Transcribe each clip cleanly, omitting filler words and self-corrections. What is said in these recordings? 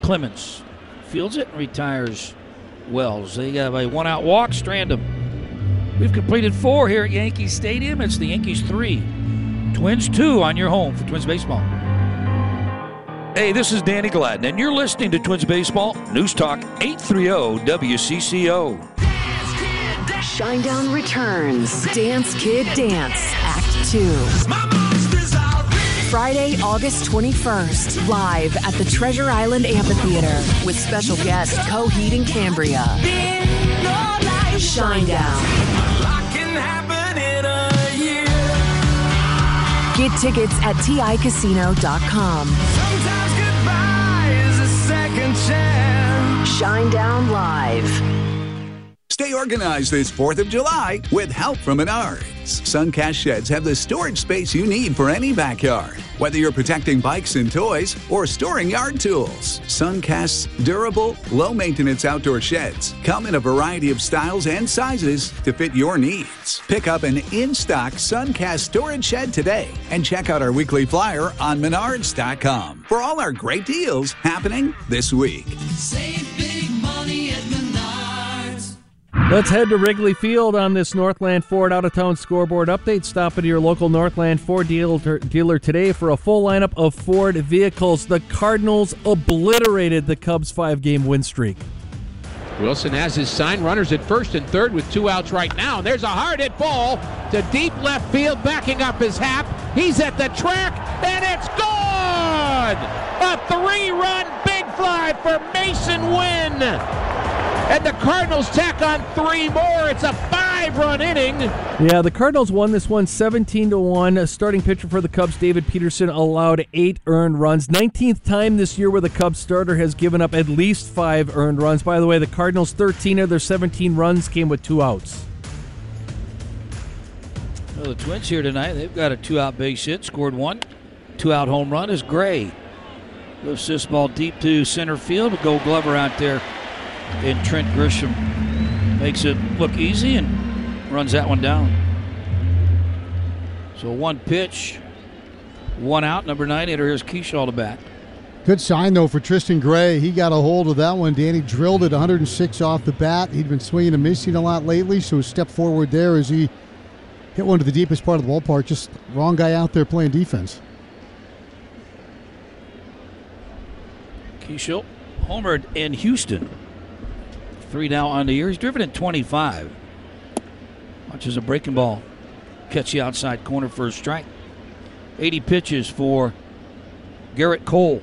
Clemens fields it and retires Wells. They have a one-out walk, strand him. We've completed 4 here at Yankee Stadium. It's the Yankees 3, Twins 2 on your home for Twins Baseball. Hey, this is Danny Gladden, and you're listening to Twins Baseball, News Talk 830 WCCO. Shinedown returns. Dance Kid Dance, Act 2. Friday, August 21st, live at the Treasure Island Amphitheater with special guest Coheed and Cambria. Shinedown. Get tickets at TICasino.com. Sometimes goodbye is a second chance. Shinedown Live. Stay organized this 4th of July with help from Menards. Suncast sheds have the storage space you need for any backyard. Whether you're protecting bikes and toys or storing yard tools, Suncast's durable, low-maintenance outdoor sheds come in a variety of styles and sizes to fit your needs. Pick up an in-stock Suncast storage shed today and check out our weekly flyer on Menards.com for all our great deals happening this week. Save big money at Menards. Let's head to Wrigley Field on this Northland Ford out-of-town scoreboard update. Stop into your local Northland Ford dealer today for a full lineup of Ford vehicles. The Cardinals obliterated the Cubs' 5-game win streak. Wilson has his sign, runners at first and third with 2 outs right now. And there's a hard hit ball to deep left field, backing up his Happ. He's at the track, and it's gone! A 3-run big fly for Mason Wynn. And the Cardinals tack on 3 more. It's a 5-run inning. Yeah, the Cardinals won this one 17-1. Starting pitcher for the Cubs, David Peterson, allowed 8 earned runs. 19th time this year where the Cubs starter has given up at least 5 earned runs. By the way, the Cardinals, 13 of their 17 runs came with 2 outs. Well, the Twins here tonight, they've got a 2-out base hit, scored 1. 2-out home run is Gray. Lifts this ball deep to center field, a Gold Glover out there. And Trent Grisham makes it look easy and runs that one down. So 1 pitch, 1 out. Number 9 hitter, here's Kershaw to bat. Good sign, though, for Tristan Gray. He got a hold of that one. Danny drilled it 106 off the bat. He'd been swinging and missing a lot lately, so a step forward there as he hit one to the deepest part of the ballpark. Just wrong guy out there playing defense. Kershaw homered in Houston. 3 now on the year. He's driven in 25. Watches a breaking ball catch the outside corner for a strike. 80 pitches for Garrett Cole.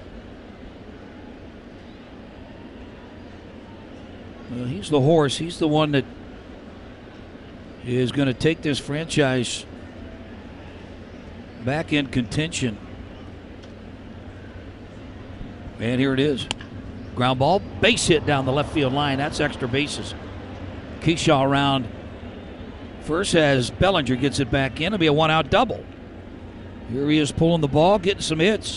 Well, he's the horse. He's the one that is going to take this franchise back in contention. And here it is. Ground ball, base hit down the left field line. That's extra bases. Kershaw around first as Bellinger gets it back in. It'll be a 1-out double. Here he is pulling the ball, getting some hits.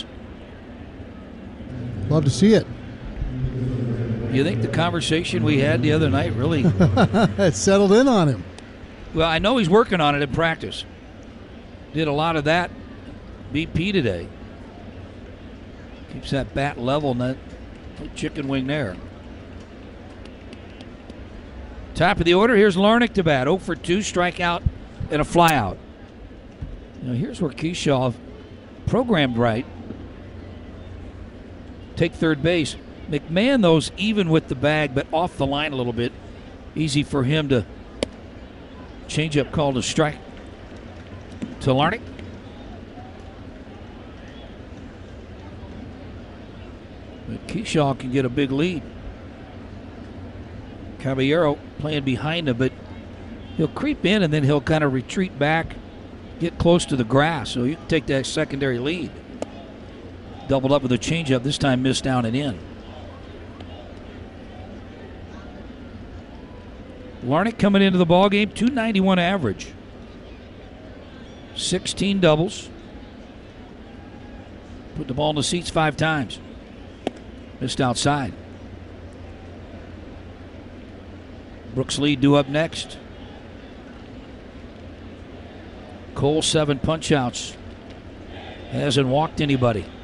Love to see it. You think the conversation we had the other night really... It settled in on him. Well, I know he's working on it in practice. Did a lot of that BP today. Keeps that bat level, no chicken wing there. Top of the order, here's Larnach to bat. 0 for 2, strikeout and a flyout. Now here's where Kershaw programmed right. Take third base. McMahon, though's even with the bag, but off the line a little bit. Easy for him to change up call to strike to Larnach. But Kershaw can get a big lead. Caballero playing behind him, but he'll creep in and then he'll kind of retreat back, get close to the grass, so you can take that secondary lead. Doubled up with a changeup, this time missed down and in. Larnach coming into the ballgame, .291 average. 16 doubles. Put the ball in the seats 5 times. Missed outside. Brooks Lee due up next. Cole 7 punch outs. Hasn't walked anybody.